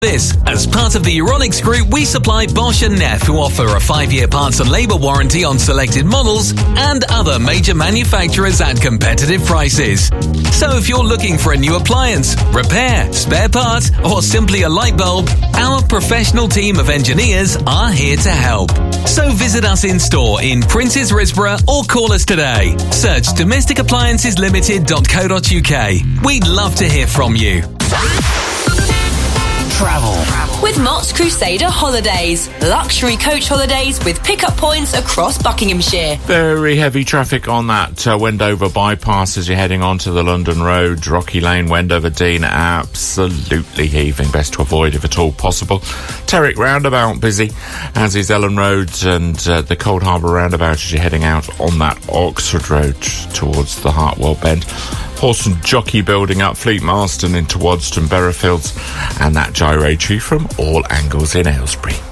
This, as part of the Euronics Group, we supply Bosch and Neff, who offer a 5-year parts and labour warranty on selected models and other major manufacturers at competitive prices. So if you're looking for a new appliance, repair, spare part, or simply a light bulb, our professional team of engineers are here to help. So visit us in store in Princes Risborough or call us today. Search domesticapplianceslimited.co.uk. We'd love to hear from you. Travel with Mott's Crusader Holidays. Luxury coach holidays with pickup points across Buckinghamshire. Very heavy traffic on that Wendover bypass as you're heading onto the London Road. Rocky Lane, Wendover Dean, absolutely heaving. Best to avoid if at all possible. Terrick Roundabout busy, as is Ellen Road and the Cold Harbour Roundabout as you're heading out on that Oxford Road towards the Hartwell Bend. Horse and Jockey building up Fleet Marston into Wadston Berrowfields, and that gyratory from all angles in Aylesbury.